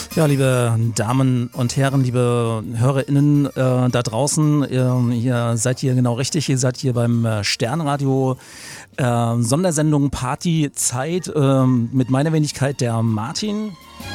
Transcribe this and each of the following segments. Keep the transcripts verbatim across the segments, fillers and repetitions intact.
Ja, liebe Damen und Herren, liebe HörerInnen äh, da draußen, ihr, ihr seid hier genau richtig, ihr seid hier beim äh, Sternradio äh, Sondersendung Partyzeit äh, mit meiner Wenigkeit, der Martin.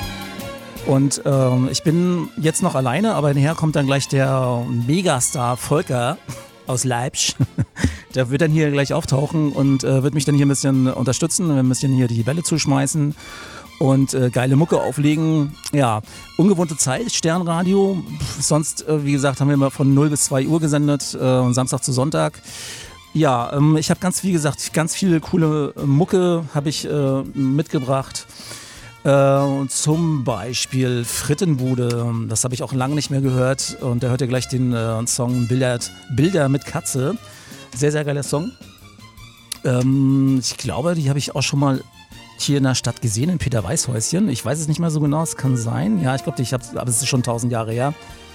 Und äh, ich bin jetzt noch alleine, aber nachher kommt dann gleich der Megastar Volker aus Leipzig. Der wird dann hier gleich auftauchen und äh, wird mich dann hier ein bisschen unterstützen, ein bisschen hier die Bälle zuschmeißen und äh, geile Mucke auflegen. Ja, ungewohnte Zeit, Sternradio. Sonst, äh, wie gesagt, haben wir immer von null bis zwei Uhr gesendet, äh, Samstag zu Sonntag. Ja, ähm, ich habe ganz, wie gesagt, ganz viele coole Mucke habe ich äh, mitgebracht. Äh, zum Beispiel Frittenbude, das habe ich auch lange nicht mehr gehört. Und da hört ihr gleich den äh, Song Bilder, Bilder mit Katze. Sehr, sehr geiler Song. Ähm, ich glaube, die habe ich auch schon mal hier in der Stadt gesehen, in Peter Weißhäuschen. Ich weiß es nicht mehr so genau, es kann sein. Ja, ich glaube, ich habe, aber es ist schon tausend Jahre her.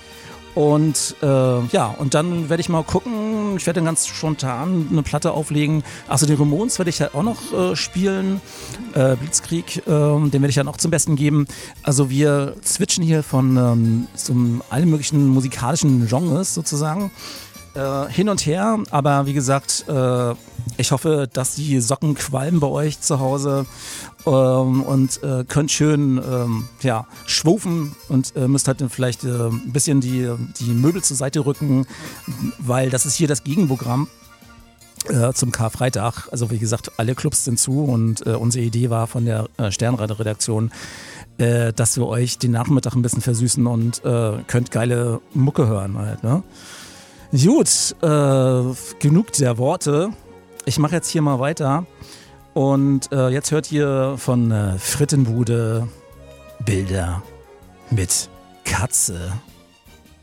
Und äh, ja, und dann werde ich mal gucken, ich werde dann ganz spontan eine Platte auflegen. Achso, den Ramones werde ich ja auch noch äh, spielen, äh, Blitzkrieg, äh, den werde ich ja noch zum Besten geben. Also wir switchen hier von ähm, zum allen möglichen musikalischen Genres sozusagen äh, hin und her, aber wie gesagt, äh, ich hoffe, dass die Socken qualmen bei euch zu Hause ähm, und äh, könnt schön ähm, ja, schwufen und äh, müsst halt vielleicht äh, ein bisschen die, die Möbel zur Seite rücken, weil das ist hier das Gegenprogramm äh, zum Karfreitag. Also wie gesagt, alle Clubs sind zu und äh, unsere Idee war von der äh, Sternradio-Redaktion, äh, dass wir euch den Nachmittag ein bisschen versüßen und äh, könnt geile Mucke hören halt, ne? Gut, äh, genug der Worte. Ich mache jetzt hier mal weiter und äh, jetzt hört ihr von äh, Frittenbude Bilder mit Katze.